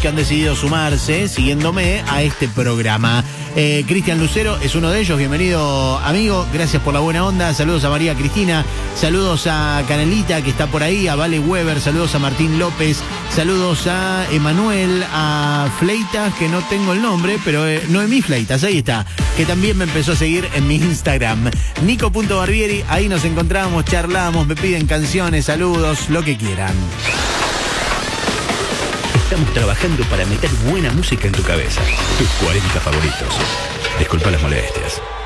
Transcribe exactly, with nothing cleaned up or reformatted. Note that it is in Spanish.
que han decidido sumarse, siguiéndome a este programa. Eh, Cristian Lucero es uno de ellos. Bienvenido, amigo. Gracias por la buena onda. Saludos a María Cristina. Saludos a Canelita, que está por ahí. A Vale Weber. Saludos a Martín López. Saludos a Emanuel. A Fleitas, que no tengo el nombre, pero eh, Noemí Fleitas, ahí está. Que también me empezó a seguir en mi Instagram. Nico punto Barbieri. Ahí nos encontramos, charlamos, me piden canciones, saludos, lo que quieran. Estamos trabajando para meter buena música en tu cabeza. Tus cuarenta favoritos. Disculpa las molestias.